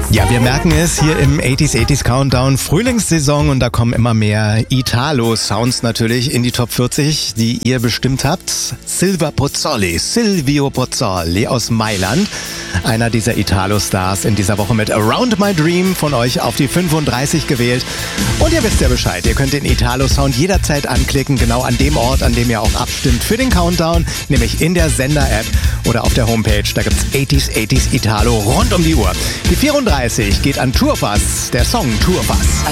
Ja, wir merken es hier im 80s Countdown, Frühlingssaison, und da kommen immer mehr Italo-Sounds natürlich in die Top 40, die ihr bestimmt habt. Silvio Pozzoli aus Mailand, einer dieser Italo-Stars, in dieser Woche mit Around My Dream von euch auf die 35 gewählt. Und ihr wisst ja Bescheid, ihr könnt den Italo-Sound jederzeit anklicken, genau an dem Ort, an dem ihr auch abstimmt für den Countdown, nämlich in der Sender-App oder auf der Homepage. Da gibt's 80s Italo rund um die Uhr. Die 34 geht an Tourfass, der Song Tourfass.